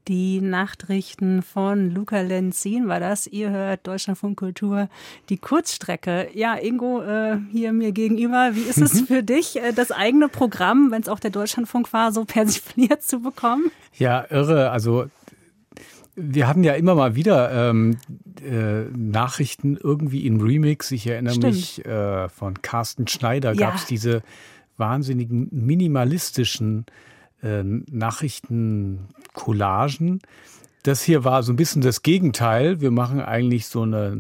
Die Nachrichten von Luca Lenzin war das. Ihr hört Deutschlandfunk Kultur, die Kurzstrecke. Ja, Ingo, hier mir gegenüber. Wie ist es für dich, das eigene Programm, wenn es auch der Deutschlandfunk war, so persifliert zu bekommen? Ja, irre. Also wir hatten ja immer mal wieder Nachrichten irgendwie im Remix. Ich erinnere mich, von Carsten Schneider gab es diese wahnsinnigen minimalistischen Nachrichten-Collagen. Das hier war so ein bisschen das Gegenteil. Wir machen eigentlich so eine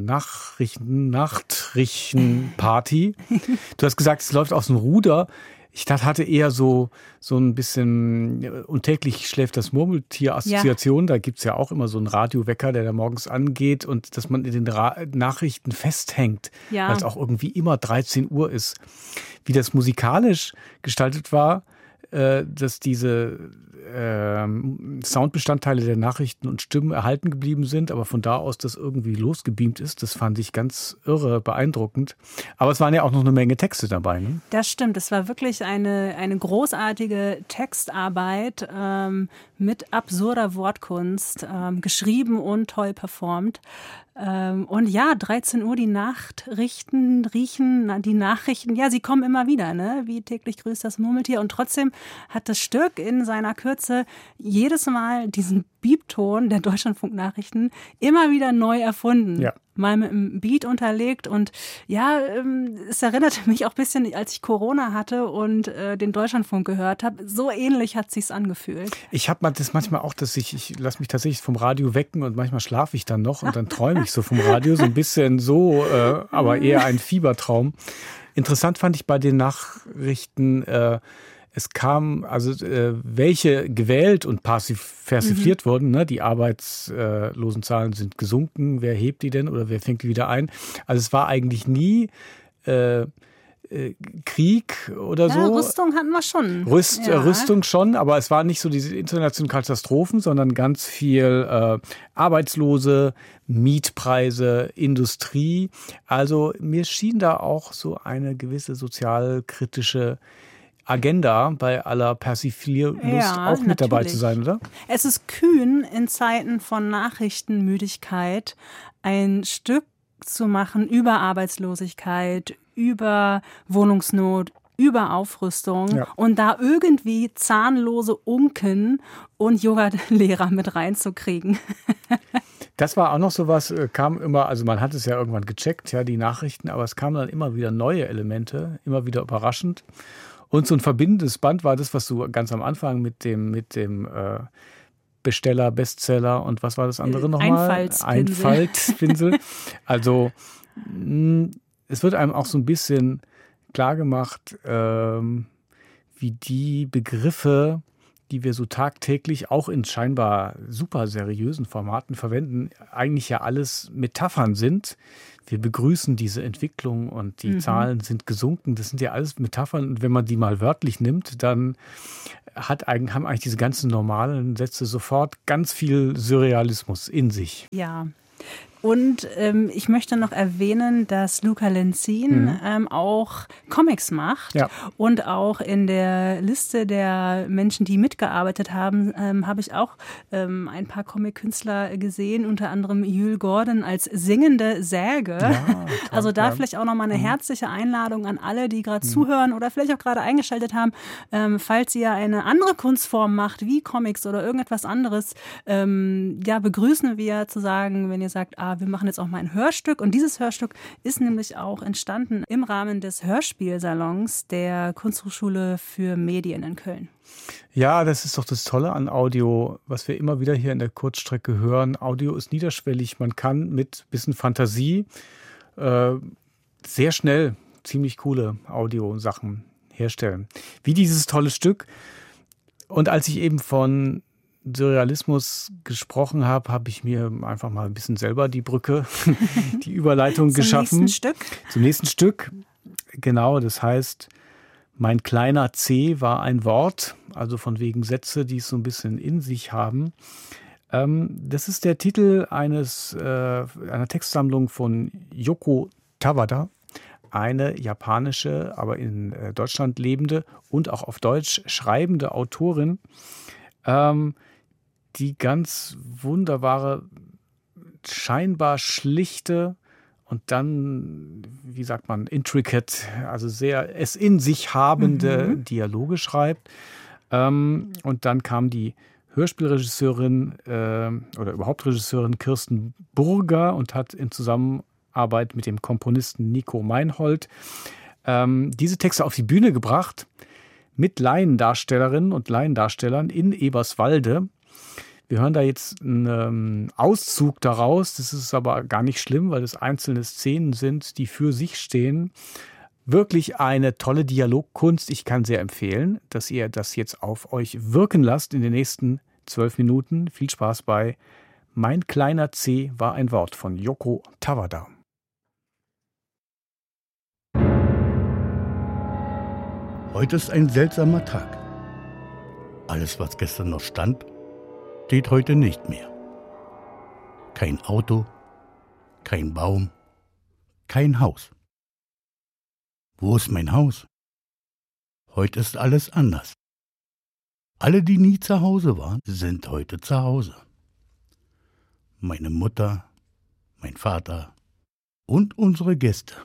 Nachrichten-Party. Du hast gesagt, es läuft aus dem Ruder. Ich hatte eher so ein bisschen und täglich schläft das Murmeltier-Assoziation. Da gibt's ja auch immer so einen Radiowecker, der da morgens angeht und dass man in den Nachrichten festhängt, weil es auch irgendwie immer 13 Uhr ist. Wie das musikalisch gestaltet war, dass diese Soundbestandteile der Nachrichten und Stimmen erhalten geblieben sind, aber von da aus das irgendwie losgebeamt ist, das fand ich ganz irre beeindruckend. Aber es waren ja auch noch eine Menge Texte dabei, ne? Das stimmt, es war wirklich eine großartige Textarbeit mit absurder Wortkunst, geschrieben und toll performt. Und ja, 13 Uhr die Nachrichten riechen, die Nachrichten, ja, sie kommen immer wieder, ne? Wie täglich grüßt das Murmeltier. Und trotzdem hat das Stück in seiner Kürze jedes Mal diesen Beepton der Deutschlandfunk-Nachrichten immer wieder neu erfunden. Ja. Mal mit einem Beat unterlegt und ja, es erinnerte mich auch ein bisschen, als ich Corona hatte und den Deutschlandfunk gehört habe. So ähnlich hat sich's angefühlt. Ich habe das manchmal auch, dass ich lasse mich tatsächlich vom Radio wecken und manchmal schlafe ich dann noch und dann träume ich so vom Radio, so ein bisschen so, aber eher ein Fiebertraum. Interessant fand ich bei den Nachrichten, es kam, welche gewählt und persifliert wurden, ne? Die Arbeitslosenzahlen sind gesunken, wer hebt die denn oder wer fängt die wieder ein? Also es war eigentlich nie Krieg oder so. Rüstung hatten wir schon. Rüstung schon, aber es waren nicht so diese internationalen Katastrophen, sondern ganz viel Arbeitslose, Mietpreise, Industrie. Also mir schien da auch so eine gewisse sozialkritische Agenda bei aller Persiflierlust auch mit dabei zu sein, oder? Es ist kühn, in Zeiten von Nachrichtenmüdigkeit ein Stück zu machen über Arbeitslosigkeit, über Wohnungsnot, über Aufrüstung und da irgendwie zahnlose Unken und Yoga-Lehrer mit reinzukriegen. Das war auch noch so was, kam immer, also man hat es ja irgendwann gecheckt, ja, die Nachrichten, aber es kamen dann immer wieder neue Elemente, immer wieder überraschend. Und so ein verbindendes Band war das, was du ganz am Anfang mit dem Besteller, Bestseller und was war das andere nochmal? Einfaltspinsel. Also es wird einem auch so ein bisschen klar gemacht, wie die Begriffe, die wir so tagtäglich auch in scheinbar super seriösen Formaten verwenden, eigentlich ja alles Metaphern sind. Wir begrüßen diese Entwicklung und die Zahlen sind gesunken. Das sind ja alles Metaphern. Und wenn man die mal wörtlich nimmt, dann haben eigentlich diese ganzen normalen Sätze sofort ganz viel Surrealismus in sich. Ja. Und ich möchte noch erwähnen, dass Luca Lenzin auch Comics macht. Ja. Und auch in der Liste der Menschen, die mitgearbeitet haben, habe ich auch ein paar Comic-Künstler gesehen, unter anderem Jules Gordon als singende Säge. Ja, also da vielleicht auch nochmal eine herzliche Einladung an alle, die gerade zuhören oder vielleicht auch gerade eingeschaltet haben. Falls ihr eine andere Kunstform macht, wie Comics oder irgendetwas anderes, begrüßen wir zu sagen, wenn ihr sagt, wir machen jetzt auch mal ein Hörstück. Und dieses Hörstück ist nämlich auch entstanden im Rahmen des Hörspielsalons der Kunsthochschule für Medien in Köln. Ja, das ist doch das Tolle an Audio, was wir immer wieder hier in der Kurzstrecke hören. Audio ist niederschwellig. Man kann mit ein bisschen Fantasie sehr schnell ziemlich coole Audiosachen herstellen. Wie dieses tolle Stück. Und als ich eben von Surrealismus gesprochen habe, habe ich mir einfach mal ein bisschen selber die Brücke, die Überleitung geschaffen. Zum nächsten Stück. Genau, das heißt, mein kleiner C war ein Wort, also von wegen Sätze, die es so ein bisschen in sich haben. Das ist der Titel einer Textsammlung von Yoko Tawada, eine japanische, aber in Deutschland lebende und auch auf Deutsch schreibende Autorin. die ganz wunderbare, scheinbar schlichte und dann, wie sagt man, intricate, also sehr es in sich habende Dialoge schreibt. Und dann kam die Hörspielregisseurin oder überhaupt Regisseurin Kirsten Burger und hat in Zusammenarbeit mit dem Komponisten Nico Meinhold diese Texte auf die Bühne gebracht mit Laiendarstellerinnen und Laiendarstellern in Eberswalde. Wir hören da jetzt einen Auszug daraus. Das ist aber gar nicht schlimm, weil es einzelne Szenen sind, die für sich stehen. Wirklich eine tolle Dialogkunst. Ich kann sehr empfehlen, dass ihr das jetzt auf euch wirken lasst in den nächsten 12 Minuten. Viel Spaß bei Mein kleiner C war ein Wort von Yoko Tawada. Heute ist ein seltsamer Tag. Alles, was gestern noch stand, steht heute nicht mehr. Kein Auto, kein Baum, kein Haus. Wo ist mein Haus? Heute ist alles anders. Alle, die nie zu Hause waren, sind heute zu Hause. Meine Mutter, mein Vater und unsere Gäste.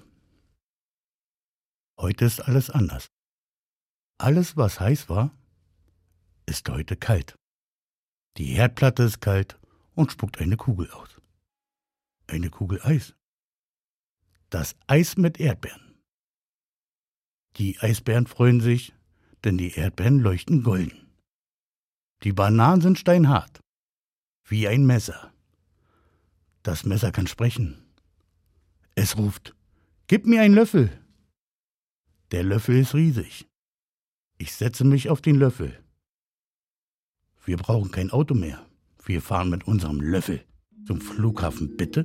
Heute ist alles anders. Alles, was heiß war, ist heute kalt. Die Herdplatte ist kalt und spuckt eine Kugel aus. Eine Kugel Eis. Das Eis mit Erdbeeren. Die Eisbären freuen sich, denn die Erdbeeren leuchten golden. Die Bananen sind steinhart, wie ein Messer. Das Messer kann sprechen. Es ruft, gib mir einen Löffel. Der Löffel ist riesig. Ich setze mich auf den Löffel. Wir brauchen kein Auto mehr. Wir fahren mit unserem Löffel zum Flughafen, bitte.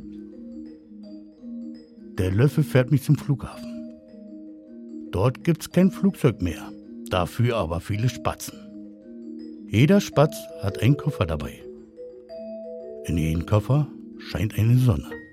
Der Löffel fährt mich zum Flughafen. Dort gibt's kein Flugzeug mehr, dafür aber viele Spatzen. Jeder Spatz hat einen Koffer dabei. In jedem Koffer scheint eine Sonne.